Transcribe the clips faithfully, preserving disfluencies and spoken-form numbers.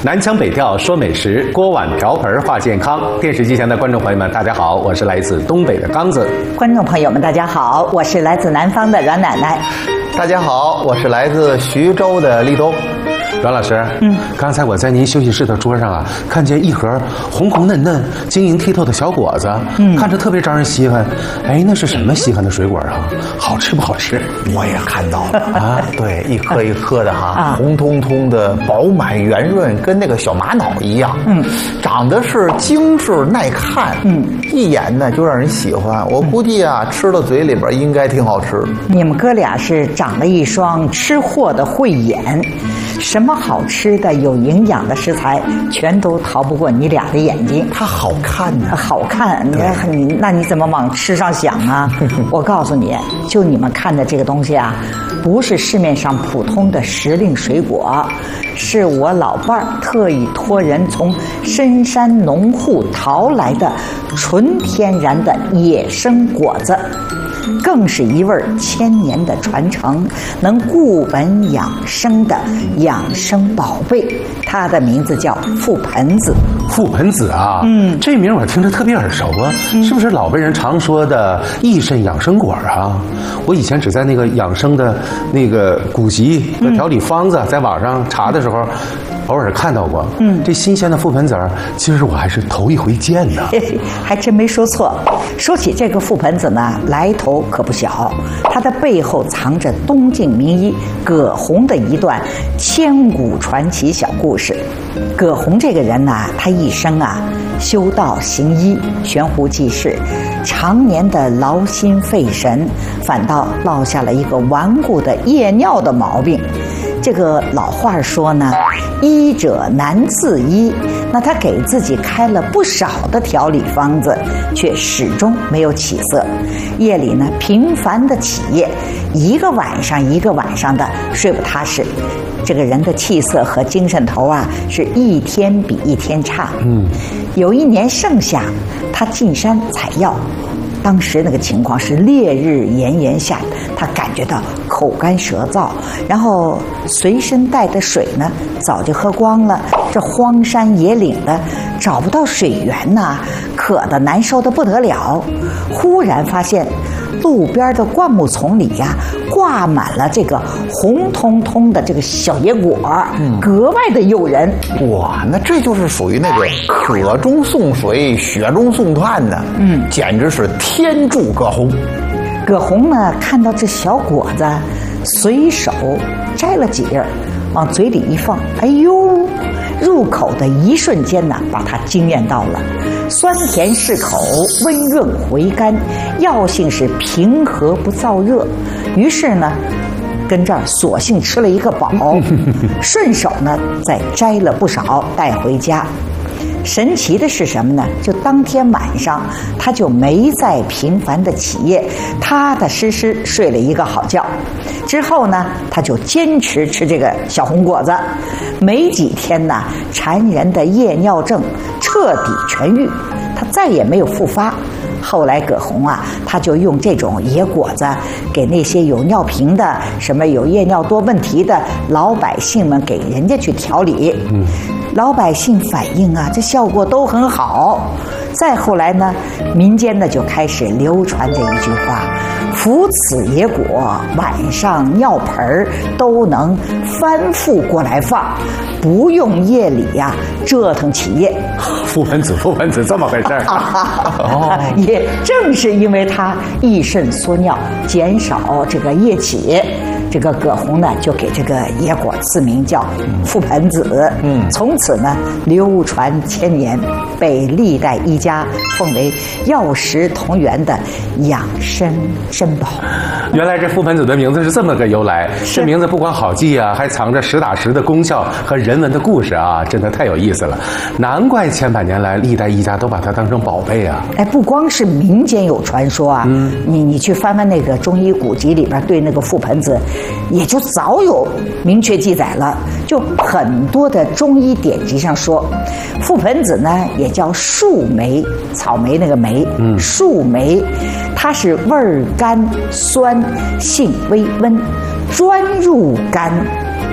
南腔北调说美食，锅碗瓢盆话健康。电视机前的观众朋友们，大家好，我是来自东北的刚子。 观众朋友们，大家好，我是来自南方的阮奶奶。 大家好，我是来自徐州的立冬。 阮老师，嗯，刚才我在您休息室的桌上啊，看见一盒红红嫩嫩、晶莹剔透的小果子，嗯，看着特别招人稀罕。哎，那是什么稀罕的水果啊？好吃不好吃？ 我也看到了啊，对，一颗一颗的哈，啊、红彤彤的，饱满圆润，跟那个小玛瑙一样，嗯，长得是精致耐看，嗯，一眼呢就让人喜欢。我估计啊，吃到嘴里边应该挺好吃。 你们哥俩是长了一双吃货的慧眼。什么好吃的、有营养的食材，全都逃不过你俩的眼睛。 它好看呢、啊， 好看，你那你怎么往吃上想啊？我告诉你，就你们看的这个东西啊，不是市面上普通的时令水果，是我老伴儿特意托人从深山农户淘来的纯天然的野生果子。更是一味千年的传承，能固本养生的养生宝贝。它的名字叫覆盆子。 覆盆子啊，嗯，这名我听着特别耳熟啊，嗯、是不是老辈人常说的益肾养生果啊？我以前只在那个养生的那个古籍和调理方子，在网上查的时候。偶尔看到过，嗯，这新鲜的覆盆子儿，其实我还是头一回见呢。 还真没说错。说起这个覆盆子呢，来头可不小，它的背后藏着东晋名医葛洪的一段千古传奇小故事。葛洪这个人呢，他一生啊修道行医，悬壶济世，常年的劳心费神，反倒落下了一个顽固的夜尿的毛病。这个老话说呢，医者难自医。那他给自己开了不少的调理方子，却始终没有起色。夜里呢，频繁的起夜，一个晚上一个晚上的睡不踏实。这个人的气色和精神头啊，是一天比一天差。嗯，有一年盛夏，他进山采药。当时那个情况是烈日炎炎下，他感觉到口干舌燥，然后随身带的水呢早就喝光了。这荒山野岭的找不到水源呐，渴得难受得不得了。忽然发现路边的灌木丛里呀、啊，挂满了这个红彤彤的这个小野果，嗯、格外的诱人。 哇，那这就是属于那个渴中送水，雪中送炭呢。嗯，简直是天助葛洪。 葛洪呢，看到这小果子，随手摘了几粒，往嘴里一放，哎呦，入口的一瞬间呢，把他惊艳到了。酸甜适口，温润回甘，药性是平和不燥热。于是呢，跟这儿索性吃了一个饱，顺手呢再摘了不少带回家。神奇的是什么呢？就当天晚上，他就没再频繁的起夜，踏踏实实睡了一个好觉。之后呢，他就坚持吃这个小红果子，没几天呢，缠人的夜尿症彻底痊愈，他再也没有复发。后来葛洪啊，他就用这种野果子给那些有尿频的、什么有夜尿多问题的老百姓们，给人家去调理。嗯，老百姓反映啊，这效果都很好。再后来呢，民间呢就开始流传着一句话：服此野果，晚上尿盆都能翻覆过来放，不用夜里呀、啊、折腾起夜。 覆盆子，覆盆子，这么回事儿。 哦，也正是因为它益肾缩尿，减少这个夜起。这个葛洪呢，就给这个野果赐名叫覆盆子。嗯，从此呢流传千年，被历代医家奉为药食同源的养生珍宝。 原来这覆盆子的名字是这么个由来，这名字不光好记啊，还藏着实打实的功效和人文的故事啊，真的太有意思了。难怪千百年来历代医家都把它当成宝贝啊。 哎，不光是民间有传说啊，嗯、你你去翻翻那个中医古籍里边对那个覆盆子。也就早有明确记载了，就很多的中医典籍上说，覆盆子呢也叫树莓，草莓那个莓，嗯，树莓，它是味儿甘酸，性微温，专入肝，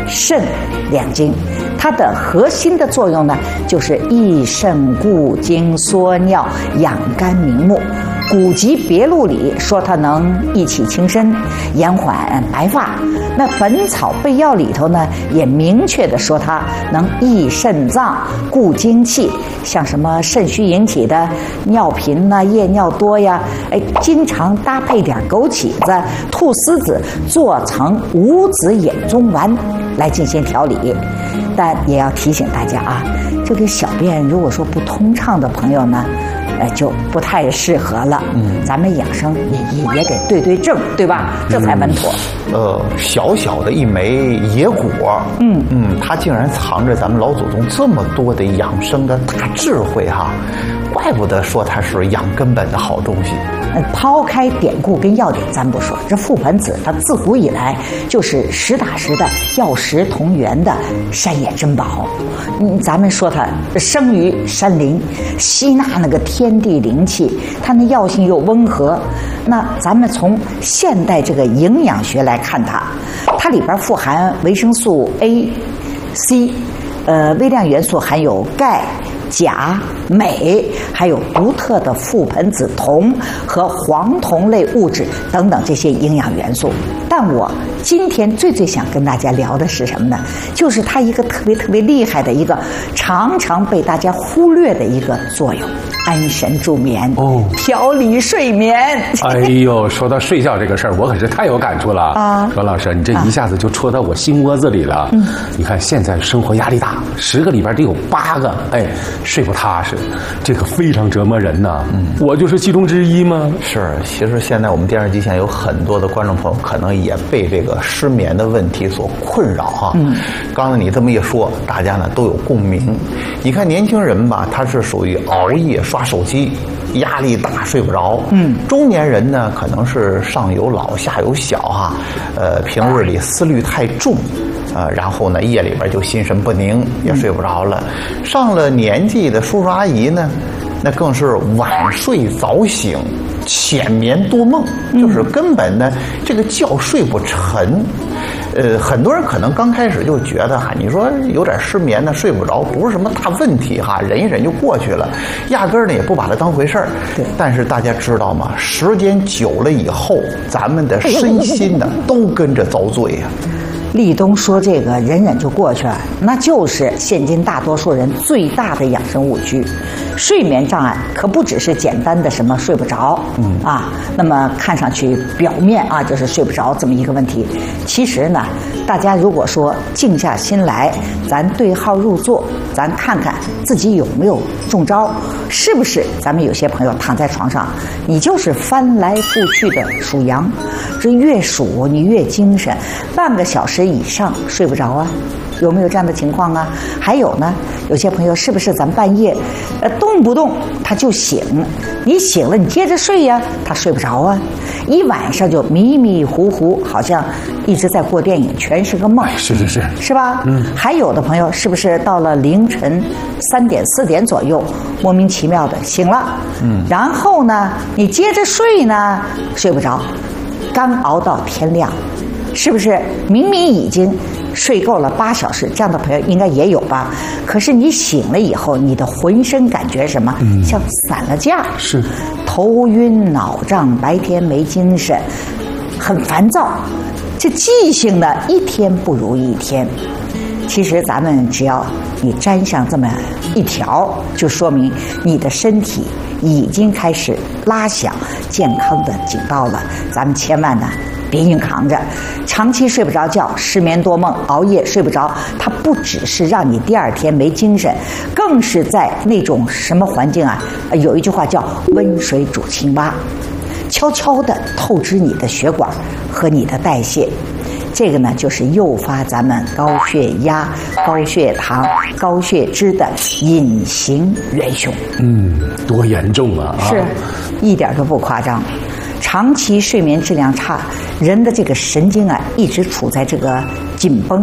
肾两经，它的核心的作用呢，就是益肾固精、缩尿、养肝明目。《古籍别录》里说它能益气清身、延缓白发。那《本草备药》里头呢，也明确的说它能益肾脏、固精气，像什么肾虚引起的尿频呐、夜尿多呀，哎，经常搭配点枸杞子、菟丝子做成五子衍宗丸来进行调理。但也要提醒大家啊，这个小便如果说不通畅的朋友呢，呃，就不太适合了。嗯，咱们养生也也也得对对症，对吧？这才稳妥。 嗯、呃，小小的一枚野果，嗯嗯，它竟然藏着咱们老祖宗这么多的养生的大智慧哈，怪不得说它是养根本的好东西。 呃，抛开典故跟要点咱不说，这覆盆子它自古以来就是实打实的药食同源的山野珍宝。嗯，咱们说它生于山林，吸纳那个天地灵气，它那药性又温和。那咱们从现代这个营养学来看它，它里边富含维生素 A、C， 呃，微量元素含有钙、钾、镁，还有独特的覆盆子酮和黄酮类物质等等这些营养元素。但我今天最最想跟大家聊的是什么呢？就是它一个特别特别厉害的一个常常被大家忽略的一个作用——安神助眠哦，调理睡眠。 哎呦，说到睡觉这个事儿，我可是太有感触了啊！阮老师，你这一下子就戳到我心窝子里了。嗯，你看现在生活压力大，十个里边得有八个，哎，睡不踏实，这个非常折磨人呐。嗯，我就是其中之一吗？ 是，其实现在我们电视机前有很多的观众朋友，可能也被这个失眠的问题所困扰哈。嗯，刚才你这么一说，大家呢都有共鸣。你看年轻人吧，他是属于熬夜刷手机，压力大睡不着。嗯，中年人呢可能是上有老下有小哈，呃，平日里思虑太重。呃，然后呢，夜里边就心神不宁，也睡不着了。上了年纪的叔叔阿姨呢，那更是晚睡早醒，浅眠多梦，就是根本呢这个觉睡不沉。呃，很多人可能刚开始就觉得哈，你说有点失眠呢，睡不着，不是什么大问题哈，忍一忍就过去了，压根儿呢也不把它当回事儿。对。但是大家知道吗？时间久了以后，咱们的身心呢都跟着遭罪呀。 立冬说这个忍忍就过去了，那就是现今大多数人最大的养生误区。睡眠障碍可不只是简单的什么睡不着，嗯啊，那么看上去表面啊就是睡不着这么一个问题。其实呢，大家如果说静下心来，咱对号入座，咱看看自己有没有中招，是不是咱们有些朋友躺在床上，你就是翻来覆去的数羊，这越数你越精神，半个小时以上睡不着啊，有没有这样的情况啊？还有呢，有些朋友是不是咱半夜呃动不动他就醒，你醒了你接着睡呀，他睡不着啊，一晚上就迷迷糊糊，好像一直在过电影，全是个梦。 是是是， 是吧？嗯。还有的朋友是不是到了凌晨三点四点左右，莫名其妙的醒了，嗯，然后呢，你接着睡呢，睡不着，刚熬到天亮。是不是明明已经睡够了八小时？这样的朋友应该也有吧？可是你醒了以后，你的浑身感觉什么？嗯、像散了架， 是头晕脑胀，白天没精神，很烦躁。这记性呢，一天不如一天。其实咱们只要你沾上这么一条，就说明你的身体已经开始拉响健康的警报了。咱们千万呢别硬扛着，长期睡不着觉，失眠多梦，熬夜睡不着，它不只是让你第二天没精神，更是在那种什么环境啊？有一句话叫温水煮青蛙，悄悄地透支你的血管和你的代谢。这个呢，就是诱发咱们高血压、高血糖、高血脂的隐形元凶。 嗯，多严重啊！ 是，一点都不夸张。长期睡眠质量差，人的这个神经啊，一直处在这个紧绷、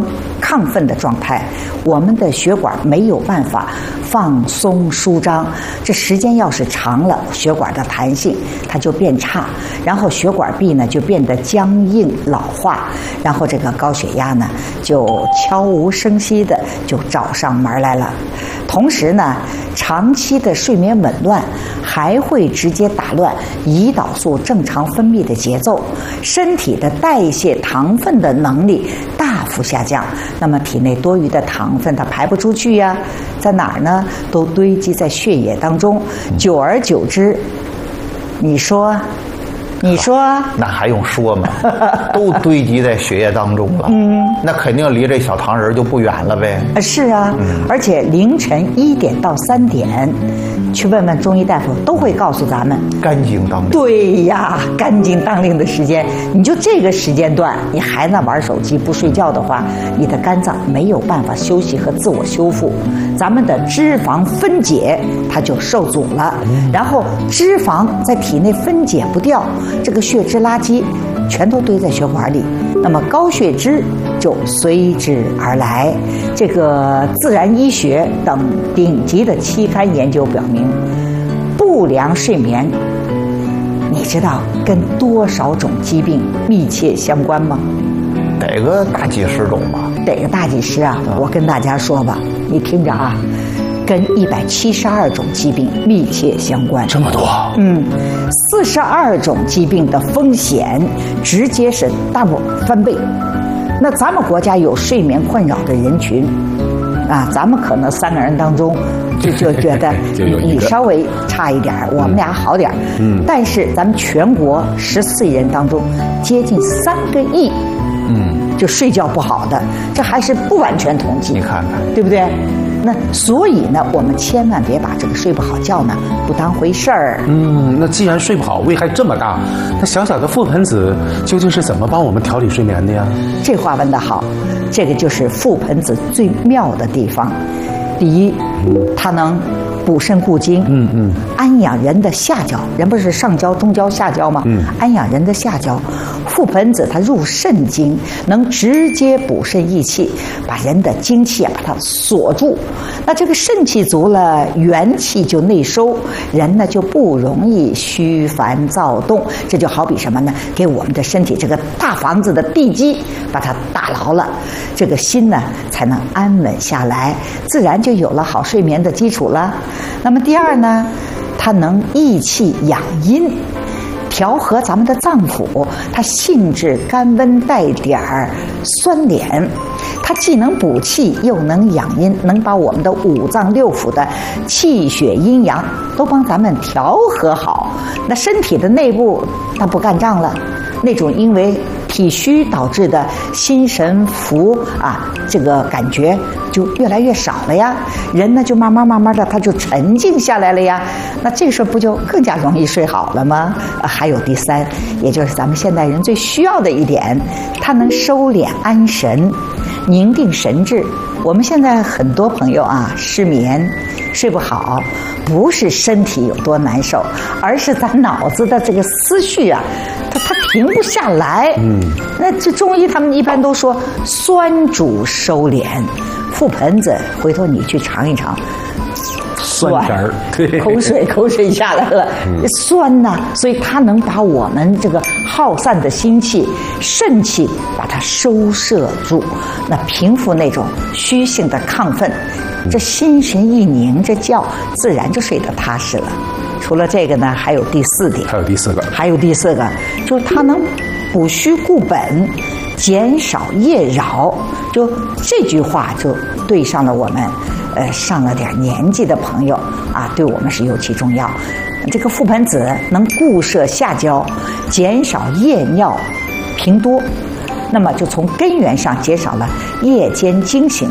亢奋的状态，我们的血管没有办法放松舒张，这时间要是长了，血管的弹性它就变差，然后血管壁呢就变得僵硬老化，然后这个高血压呢就悄无声息的就找上门来了。同时呢，长期的睡眠紊乱还会直接打乱胰岛素正常分泌的节奏，身体的代谢糖分的能力大幅下降，那么体内多余的糖分它排不出去呀，在哪儿呢？都堆积在血液当中，久而久之，你说你说那还用说吗？都堆积在血液当中了，嗯，那肯定离这小糖人就不远了呗。 是啊，嗯、而且凌晨一点到三点，去问问中医大夫，都会告诉咱们肝经当令。 对呀，肝经当令的时间，你就这个时间段，你还那玩手机不睡觉的话，你的肝脏没有办法休息和自我修复，咱们的脂肪分解它就受阻了，嗯、然后脂肪在体内分解不掉。这个血脂垃圾全都堆在血管里，那么高血脂就随之而来。这个自然医学等顶级的期刊研究表明，不良睡眠，你知道跟多少种疾病密切相关吗？ 得个大几十种吧。 得个大几十啊！我跟大家说吧，你听着啊。跟一百七十二种疾病密切相关， 这么多？ 嗯，四十二种疾病的风险直接是 double 翻倍。那咱们国家有睡眠困扰的人群，啊，咱们可能三个人当中就就觉得你稍微差一点，我们俩好点。嗯，但是咱们全国十四亿人当中，接近三个亿，嗯，就睡觉不好的，这还是不完全统计。 你看看， 对不对？那所以呢，我们千万别把这个睡不好觉呢不当回事儿。 嗯，那既然睡不好，危害这么大，那小小的覆盆子究竟是怎么帮我们调理睡眠的呀？ 这话问得好，这个就是覆盆子最妙的地方。第一，它能补肾固精，嗯嗯，安养人的下焦，人不是上焦、中焦、下焦吗？嗯，安养人的下焦。覆盆子它入肾经，能直接补肾益气，把人的精气啊把它锁住。那这个肾气足了，元气就内收，人呢就不容易虚烦躁动。这就好比什么呢？给我们的身体这个大房子的地基把它打牢了，这个心呢才能安稳下来，自然就有了好睡眠的基础了。那么第二呢，它能益气养阴，调和咱们的脏腑，它性质甘温带点儿酸廉，它既能补气又能养阴，能把我们的五脏六腑的气血阴阳都帮咱们调和好。那身体的内部它不干仗了，那种因为体虚导致的心神浮啊，这个感觉就越来越少了呀，人呢就慢慢慢慢的他就沉静下来了呀，那这时候不就更加容易睡好了吗？啊，还有第三，也就是咱们现代人最需要的一点，它能收敛安神，凝定神志。我们现在很多朋友啊失眠睡不好，不是身体有多难受，而是咱脑子的这个思绪啊它它停不下来。嗯，那这中医他们一般都说酸主收敛，覆盆子回头你去尝一尝， 酸汁儿，对， 口水口水下来了，嗯、酸呐、啊，所以它能把我们这个耗散的心气、肾气把它收摄住，那平复那种虚性的亢奋，这心神一宁，这觉自然就睡得踏实了。除了这个呢，还有第四点， 还有第四个， 还有第四个，就是它能补虚固本，减少夜扰。就这句话就对上了我们。呃，上了点年纪的朋友啊，对我们是尤其重要。这个覆盆子能固摄下焦，减少夜尿频多，那么就从根源上减少了夜间惊醒